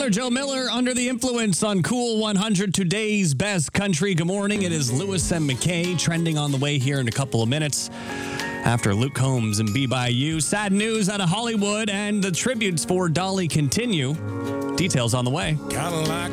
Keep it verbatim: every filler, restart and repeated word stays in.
Miller, Joe Miller, Under the Influence on Cool one hundred, today's best country. Good morning. It is Lewis and McKay trending on the way here in a couple of minutes. After Luke Combs and Be By You. Sad news out of Hollywood, and the tributes for Dolly continue. Details on the way. Kinda like